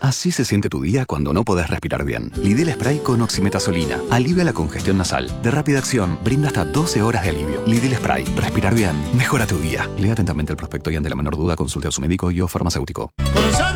Así se siente tu día cuando no podés respirar bien. Lidl Spray con oximetazolina. Alivia la congestión nasal. De rápida acción, brinda hasta 12 horas de alivio. Lidl Spray. Respirar bien. Mejora tu día. Lea atentamente el prospecto y ante la menor duda consulte a su médico y o farmacéutico.